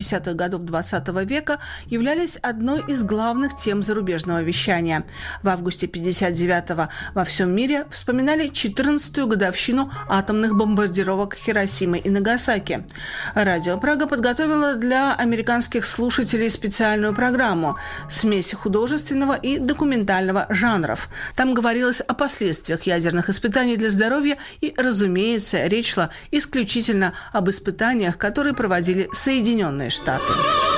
50-х годов XX века являлись одной из главных тем зарубежного вещания. В августе 1959-го во всем мире вспоминали 14-ю годовщину атомных бомбардировок Хиросимы и Нагасаки. Радио Прага подготовило для американских слушателей специальную программу «Смесь художественного и документального жанров». Там говорилось о последствиях ядерных испытаний для здоровья и, разумеется, речь шла исключительно об испытаниях, которые проводили Соединенные Штаты.